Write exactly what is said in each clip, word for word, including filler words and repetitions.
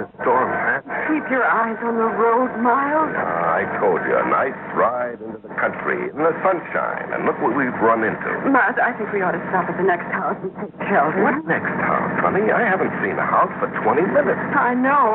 storm, man. Keep your eyes on the road, Miles. Uh, I told you, a nice ride into the country in the sunshine. And look what we've run into. Miles, I think we ought to stop at the next house and take shelter. What next house, honey? I haven't seen a house for twenty minutes. I know.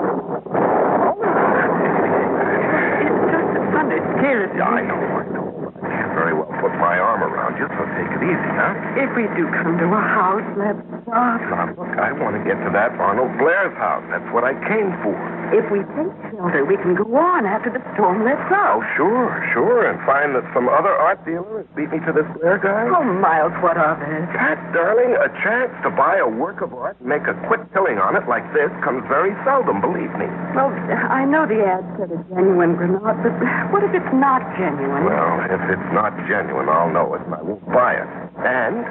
It's just the thunder scares me. Yeah, I know, I know. But I can't very well put my arm around you, so take it easy, huh? If we do come to a house, let's stop. Now, look, I want to get to that Arnold Blair's house. That's what I came for. If we take shelter, we can go on after the storm lets Oh, up. sure, sure, and find that some other art dealer has beat me to this Blair guy. Oh, Miles, what of it? Pat, darling, a chance to buy a work of art and make a quick killing on it like this comes very seldom, believe me. Well, I know the ad said a genuine granite, but what if it's not genuine? Well, if it's not genuine, I'll know it, and I won't buy it. And,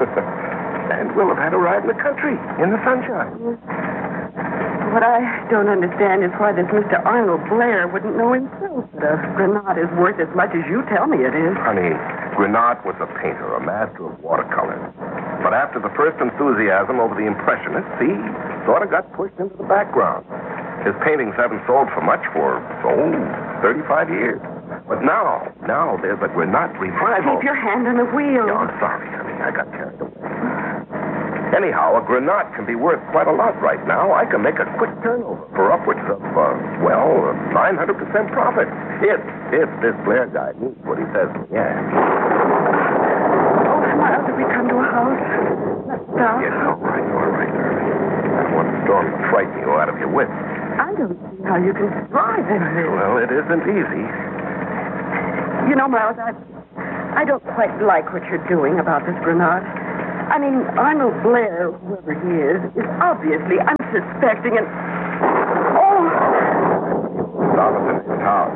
and we'll have had a ride in the country, in the sunshine. What I don't understand is why this Mister Arnold Blair wouldn't know himself that a granite is worth as much as you tell me it is. Honey, Granat was a painter, a master of watercolor. But after the first enthusiasm over the Impressionists, he sort of got pushed into the background. His paintings haven't sold for much for, oh, thirty-five years. But now, now there's a Granat revival. Keep your hand on the wheel. Oh, sorry, honey. I got carried away. Anyhow, a Granat can be worth quite a lot right now. I can make a quick turnover for upwards of, uh, well, nine hundred percent profit. If, if this Blair guy means what he says in the ad. Oh, Miles, if we come to a house, let's stop. Yes, all right, all right, darling. I don't want the storm to frighten you out of your wits. I don't see how you can drive in this. Well, it isn't easy. You know, Miles, I, I don't quite like what you're doing about this Granat. I mean, Arnold Blair, whoever he is, is obviously unsuspecting and... Oh! Stop at the next house.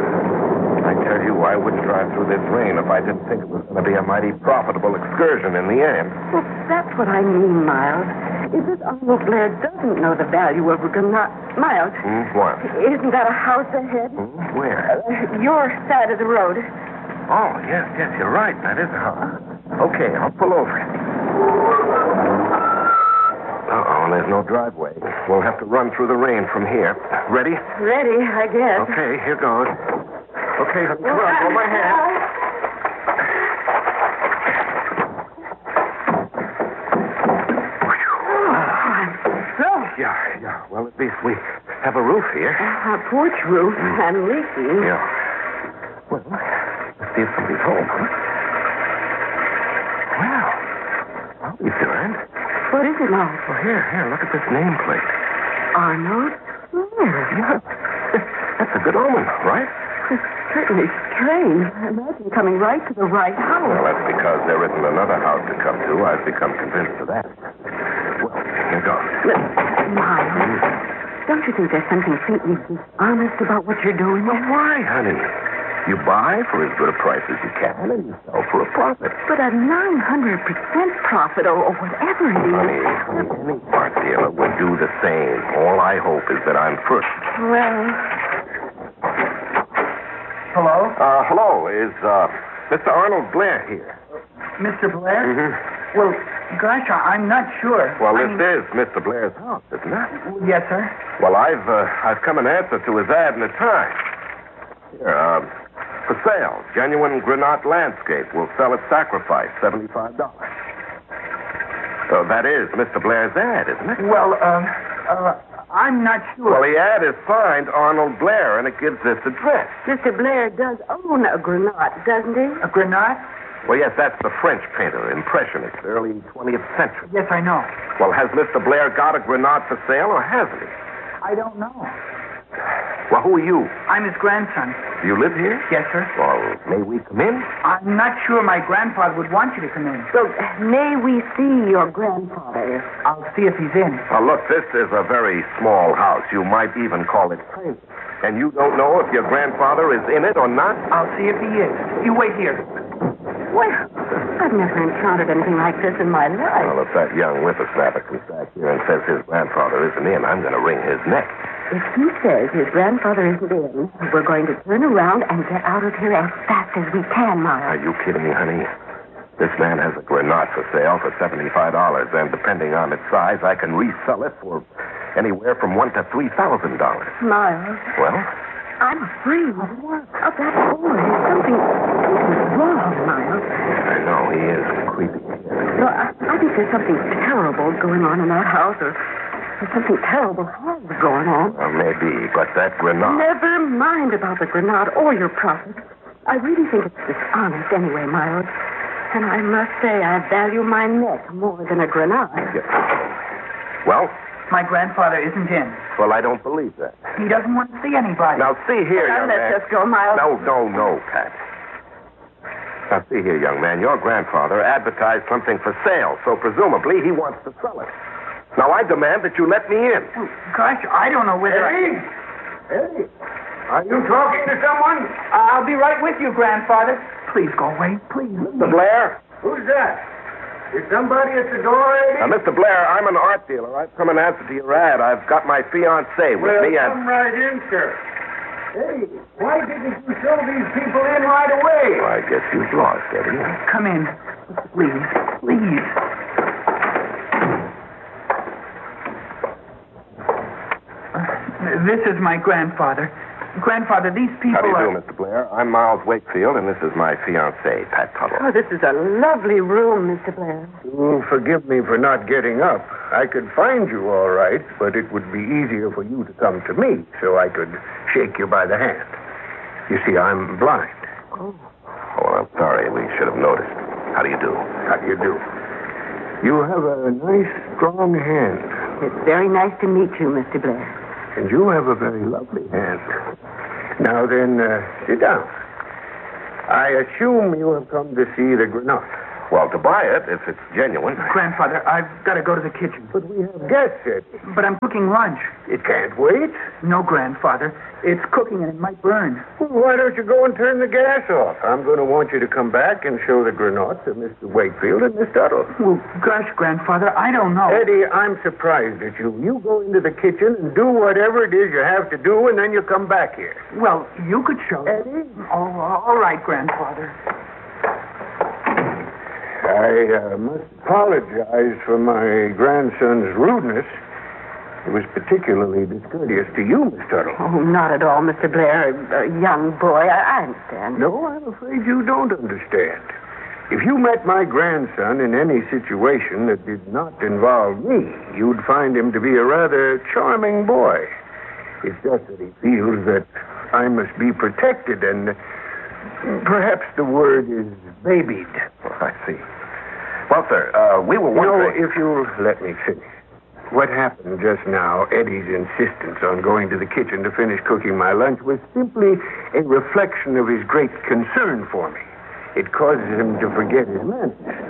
I tell you, I wouldn't drive through this rain if I didn't think it was going to be a mighty profitable excursion in the end. Well, that's what I mean, Miles. If this Arnold Blair doesn't know the value of a Granat... Miles. Hmm, what? Isn't that a house ahead? Hmm, where? Uh, your side of the road. Oh, yes, yes, you're right. That is a house. Okay, I'll pull over. Uh-oh, there's no driveway. We'll have to run through the rain from here. Ready? Ready, I guess. Okay, here goes. Okay, honey, come on, hold my hand. Oh, Yeah, yeah. Well, at least we have a roof here. a porch roof and leaking. Yeah. Well, let's see if somebody's home, huh? Well, I'll be darned. What is it, Miles? Well, here, here, look at this nameplate. Arnold Blair. Yeah. That's a good omen, right? It's certainly strange. Imagine coming right to the right house. Well, that's because there isn't another house to come to. I've become convinced of that. Well, here goes. But, Miles, don't you think there's something faintly dishonest about what you're doing? Well, why, honey? You buy for as good a price as you can, and you sell for a profit. But a nine hundred percent profit, or, or whatever it is. Honey, honey, any art dealer would do the same. All I hope is that I'm first. Well... Hello? Uh, hello. Is, uh, Mister Arnold Blair here? Mister Blair? Mm-hmm. Well, gosh, I- I'm not sure. Well, I this mean- is Mister Blair's house, isn't it? Yes, sir. Well, I've, uh, I've come in answer to his ad in the Times. Here, uh, for sale, genuine Granat landscape will sell at sacrifice, seventy-five dollars. So that is Mister Blair's ad, isn't it? Well, um, uh, I'm not sure. Well, the ad is signed Arnold Blair, and it gives this address. Mister Blair does own a Granat, doesn't he? A Granat? Well, yes, that's the French painter, Impressionist, early twentieth century. Yes, I know. Well, has Mister Blair got a Granat for sale, or hasn't he? I don't know. Well, who are you? I'm his grandson. Do you live here? Yes, sir. Well, may we come in? I'm not sure my grandfather would want you to come in. So, may we see your grandfather? I'll see if he's in. Now, look, this is a very small house. You might even call it tiny. And you don't know if your grandfather is in it or not? I'll see if he is. You wait here. Well, I've never encountered anything like this in my life. Well, if that young whippersnapper comes back here and says his grandfather isn't in, I'm going to wring his neck. If he says his grandfather isn't in, we're going to turn around and get out of here as fast as we can, Are Miles. you kidding me, honey? This man has a Granat for sale for seventy-five dollars, and depending on its size, I can resell it for... anywhere from one to three thousand dollars. Miles, Well, I'm afraid of that boy. Something, something's wrong, Miles. I know he is creepy. No, I, I think there's something terrible going on in that house, or, or something terrible has going on. Well, maybe, but that grenade. Never mind about the grenade or your profit. I really think it's dishonest anyway, Miles. And I must say I value my neck more than a grenade. Yeah. Well, My grandfather isn't in. well, I don't believe that. He doesn't want to see anybody. Now, see here, Now, young man. let's just go, Miles. No, no, no, Pat. Now, see here, young man. Your grandfather advertised something for sale, so presumably he wants to sell it. Now, I demand that you let me in. Oh, gosh, I don't know whether Eddie? Eddie? Are you talking to someone? I... I'll be right with you, grandfather. Please go away, please. Mister Blair? Who's that? Is somebody at the door, Eddie? Now, Mister Blair, I'm an art dealer. I've come in answer to your ad. I've got my fiancée with well, me, and... come right in, sir. Eddie, why didn't you show these people in right away? Well, I guess you've lost, Eddie. Come in. Please, please. This is my grandfather. Grandfather, these people How do you are... do, Mister Blair? I'm Miles Wakefield, and this is my fiancée, Pat Tuttle. Oh, this is a lovely room, Mister Blair. Oh, forgive me for not getting up. I could find you all right, but it would be easier for you to come to me so I could shake you by the hand. You see, I'm blind. Oh. Oh, I'm sorry. We should have noticed. How do you do? How do you do? You have a nice, strong hand, It's very nice to meet you, Mister Blair. and you have a very lovely hand. Now then, uh, sit down. I assume you have come to see the grenade. Well, to buy it, if it's genuine. Grandfather, I've got to go to the kitchen. But we have guests, Eddie. But I'm cooking lunch. It can't wait. No, grandfather. It's cooking and it might burn. Well, why don't you go and turn the gas off? I'm going to want you to come back and show the grenade to Mister Wakefield and Miss Tuttle. Well, gosh, grandfather, I don't know. Eddie, I'm surprised at you. You go into the kitchen and do whatever it is you have to do, and then you come back here. Well, you could show them. Eddie? Oh, all right, grandfather. I uh, must apologize for my grandson's rudeness. It was particularly discourteous to you, Miss Tuttle. Oh, not at all, Mister Blair. A, a young boy. I, I understand. No, I'm afraid you don't understand. If you met my grandson in any situation that did not involve me, you'd find him to be a rather charming boy. It's just that he feels that I must be protected, and perhaps the word is babied. Oh, I see. Well, sir, uh, we were You know, wondering... if you'll let me finish. What happened just now, Eddie's insistence on going to the kitchen to finish cooking my lunch, was simply a reflection of his great concern for me. It causes him to forget his manners.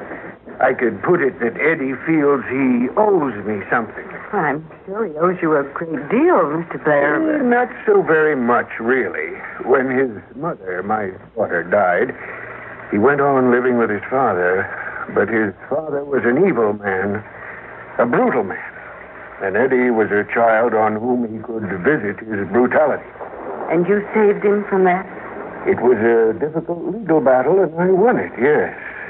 I could put it that Eddie feels he owes me something. I'm sure he owes you a great deal, Mister Blair. Eh, not so very much, really. When his mother, my daughter, died, he went on living with his father, but his father was an evil man, a brutal man. And Eddie was a child on whom he could visit his brutality. And you saved him from that? It was a difficult legal battle, and I won it, yes.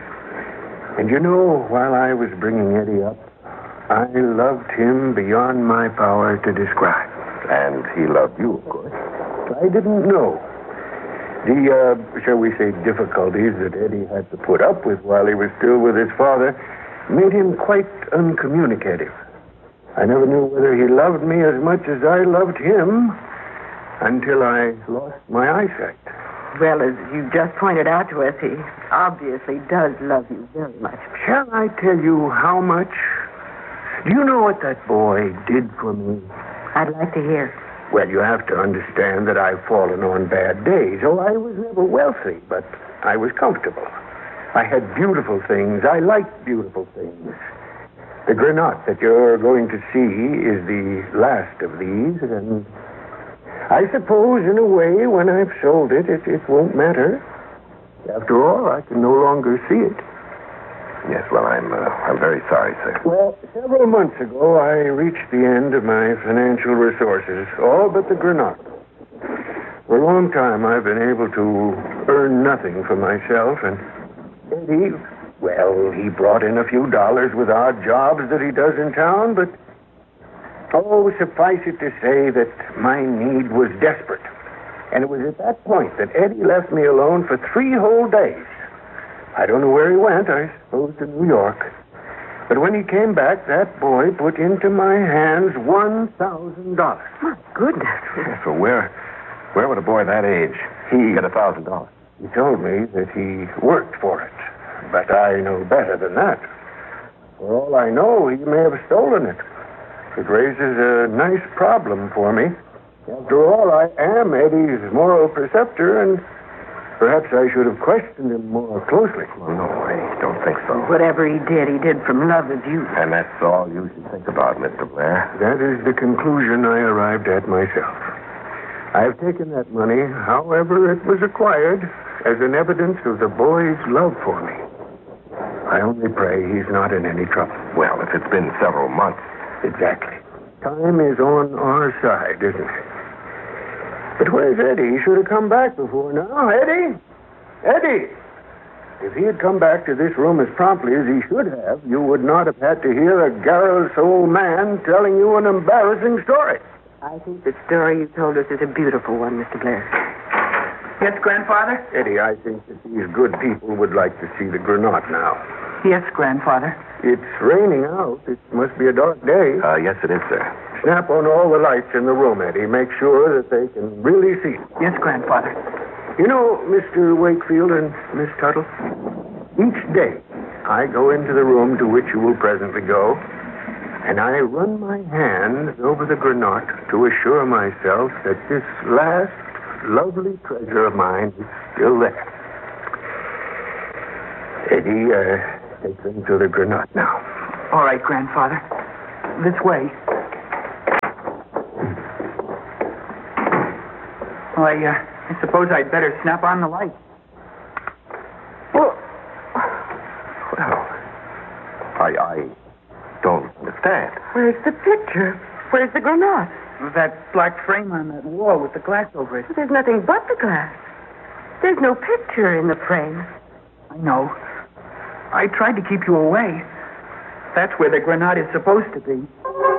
And you know, while I was bringing Eddie up, I loved him beyond my power to describe. And he loved you, of course. I didn't know. The, uh, shall we say, difficulties that Eddie had to put up with while he was still with his father made him quite uncommunicative. I never knew whether he loved me as much as I loved him until I lost my eyesight. Well, as you just pointed out to us, he obviously does love you very much. Shall I tell you how much? Do you know what that boy did for me? I'd like to hear. Well, you have to understand that I've fallen on bad days. Oh, I was never wealthy, but I was comfortable. I had beautiful things. I liked beautiful things. The grenade that you're going to see is the last of these, and I suppose, in a way, when I've sold it, it, it won't matter. After all, I can no longer see it. Yes, well, I'm uh, I'm very sorry, sir. Well, several months ago, I reached the end of my financial resources, all but the grenade. For a long time, I've been able to earn nothing for myself, and Eddie, well, he brought in a few dollars with odd jobs that he does in town, but Oh, suffice it to say that my need was desperate. And it was at that point that Eddie left me alone for three whole days. I don't know where he went, I suppose to New York. But when he came back, that boy put into my hands one thousand dollars. My goodness. So where, where would a boy that age He- get a thousand dollars? He told me that he worked for it. But I know better than that. For all I know, he may have stolen it. It raises a nice problem for me. After all, I am Eddie's moral preceptor, and perhaps I should have questioned him more closely. No, I don't think so. Whatever he did, he did from love of you. And that's all you should think about, Mister Blair. That is the conclusion I arrived at myself. I have taken that money, however it was acquired, as an evidence of the boy's love for me. I only pray he's not in any trouble. Well, if it's been several months. Exactly. Time is on our side, isn't it? But where's Eddie? He should have come back before now. Eddie? Eddie! If he had come back to this room as promptly as he should have, you would not have had to hear a garrulous old man telling you an embarrassing story. I think the story you told us is a beautiful one, Mister Blair. Yes, Grandfather? Eddie, I think that these good people would like to see the Granat now. Yes, Grandfather. It's raining out. It must be a dark day. Uh, yes, it is, sir. Snap on all the lights in the room, Eddie. Make sure that they can really see. Yes, Grandfather. You know, Mister Wakefield and Miss Tuttle, each day I go into the room to which you will presently go, and I run my hands over the Granat to assure myself that this last lovely treasure of mine is still there. Eddie, uh, take them to the Granat now. All right, Grandfather. This way. Oh, I, uh, I suppose I'd better snap on the light. Well, well, I, I don't understand. Where's the picture? Where's the granate? That black frame on that wall with the glass over it. There's nothing but the glass. There's no picture in the frame. I know. I tried to keep you away. That's where the granate is supposed to be.